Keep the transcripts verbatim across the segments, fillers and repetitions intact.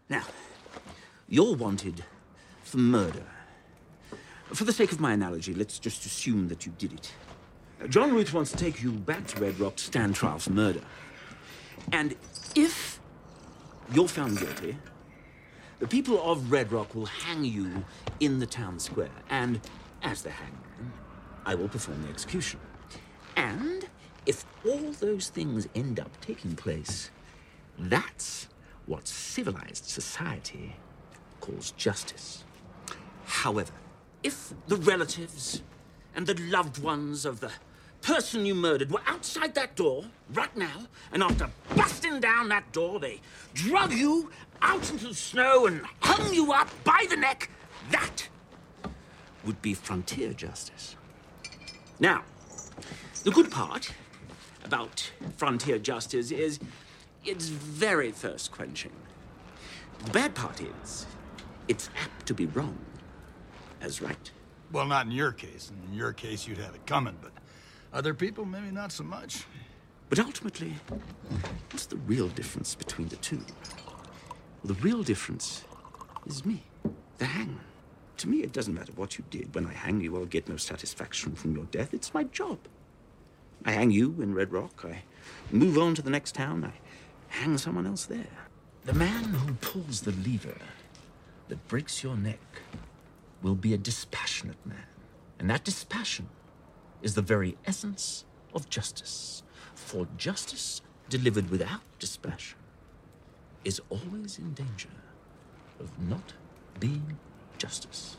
Now, you're wanted for murder. For the sake of my analogy, let's just assume that you did it. John Ruth wants to take you back to Red Rock to stand trial for murder. And if you're found guilty, the people of Red Rock will hang you in the town square. And as the hangman, I will perform the execution. And if all those things end up taking place, that's what civilized society calls justice. However, if the relatives and the loved ones of the person you murdered were outside that door right now, and after busting down that door, they drug you out into the snow and hung you up by the neck, that would be frontier justice. Now, the good part about frontier justice is it's very thirst-quenching. The bad part is it's apt to be wrong as right. Well, not in your case. In your case, you'd have it coming, but other people, maybe not so much. But ultimately, what's the real difference between the two? Well, the real difference is me, the hangman. To me, it doesn't matter what you did. When I hang you, I'll get no satisfaction from your death. It's my job. I hang you in Red Rock. I move on to the next town. I hang someone else there. The man who pulls the lever that breaks your neck will be a dispassionate man. And that dispassion is the very essence of justice. For justice delivered without dispassion is always in danger of not being justice.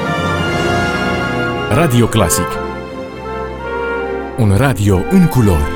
Radio Classic. Un radio în culori.